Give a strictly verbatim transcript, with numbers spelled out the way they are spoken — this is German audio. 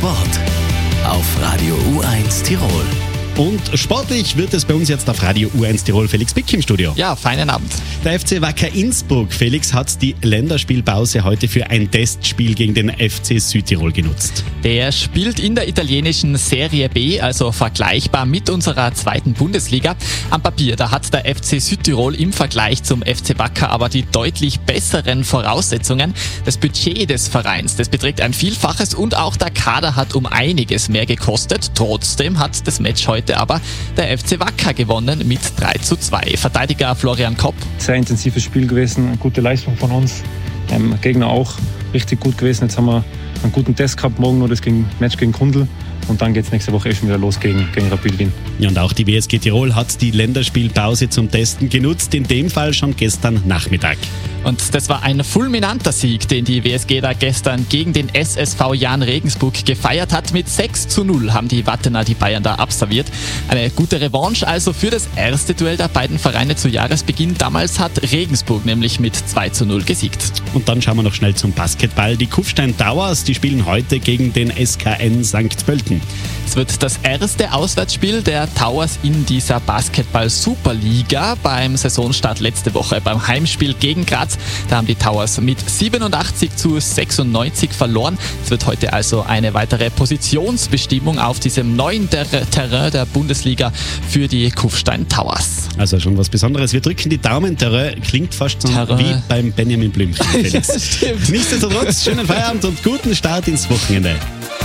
Sport auf Radio U eins Tirol. Und sportlich wird es bei uns jetzt auf Radio U eins Tirol. Felix Bick im Studio. Ja, feinen Abend. Der F C Wacker Innsbruck, Felix, hat die Länderspielpause heute für ein Testspiel gegen den F C Südtirol genutzt. Der spielt in der italienischen Serie B, also vergleichbar mit unserer zweiten Bundesliga. Am Papier, da hat der F C Südtirol im Vergleich zum F C Wacker aber die deutlich besseren Voraussetzungen. Das Budget des Vereins, das beträgt ein Vielfaches und auch der Kader hat um einiges mehr gekostet. Trotzdem hat das Match heute aber der F C Wacker gewonnen mit drei zu zwei. Verteidiger Florian Kopp. Sehr intensives Spiel gewesen, eine gute Leistung von uns. Ähm, Gegner auch richtig gut gewesen. Jetzt haben wir einen guten Test gehabt, morgen nur das Match gegen Kundl. Und dann geht es nächste Woche eh schon wieder los gegen, gegen Rapid Wien. Ja, und auch die W S G Tirol hat die Länderspielpause zum Testen genutzt, in dem Fall schon gestern Nachmittag. Und das war ein fulminanter Sieg, den die W S G da gestern gegen den S S V Jahn Regensburg gefeiert hat. Mit sechs zu null haben die Wattener die Bayern da absolviert. Eine gute Revanche also für das erste Duell der beiden Vereine zu Jahresbeginn. Damals hat Regensburg nämlich mit zwei zu null gesiegt. Und dann schauen wir noch schnell zum Basketball. Die Kufstein Towers, die spielen heute gegen den S K N Sankt Pölten. Es wird das erste Auswärtsspiel der Towers in dieser Basketball-Superliga. Beim Saisonstart letzte Woche beim Heimspiel gegen Graz, da haben die Towers mit siebenundachtzig zu sechsundneunzig verloren. Es wird heute also eine weitere Positionsbestimmung auf diesem neuen Ter- Terrain der Bundesliga für die Kufstein Towers. Also schon was Besonderes. Wir drücken die Daumen. Terrain klingt fast so Terrain. wie beim Benjamin Blümchen. Ja, stimmt. Nichtsdestotrotz, schönen Feierabend und guten Start ins Wochenende.